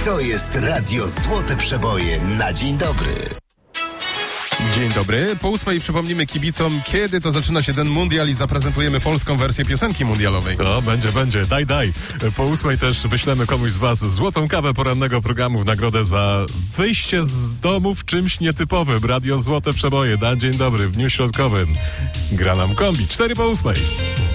To jest Radio Złote Przeboje na dzień dobry. Dzień dobry. Po 8 przypomnimy kibicom, kiedy to zaczyna się ten mundial i zaprezentujemy polską wersję piosenki mundialowej. No, będzie. Daj. Po 8 też wyślemy komuś z was złotą kawę porannego programu w nagrodę za wyjście z domu w czymś nietypowym. Radio Złote Przeboje na dzień dobry w dniu środkowym. Gra nam kombi. 4 po 8.